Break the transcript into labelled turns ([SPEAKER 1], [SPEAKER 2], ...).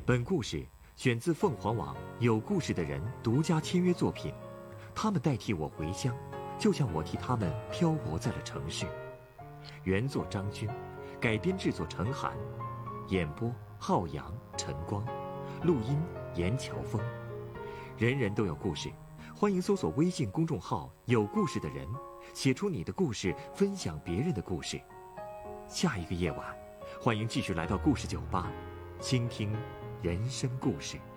[SPEAKER 1] 本故事选自凤凰网有故事的人独家签约作品，他们代替我回乡，就像我替他们漂泊在了城市。原作张军，改编制作陈寒，演播浩洋、陈光，录音严乔峰。人人都有故事，欢迎搜索微信公众号有故事的人，写出你的故事，分享别人的故事。下一个夜晚，欢迎继续来到故事酒吧，倾听人生故事。